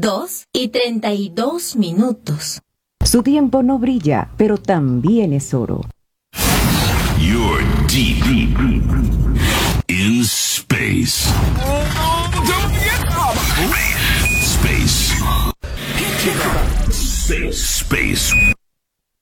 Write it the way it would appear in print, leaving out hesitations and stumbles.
2:32. Su tiempo no brilla, pero también es oro.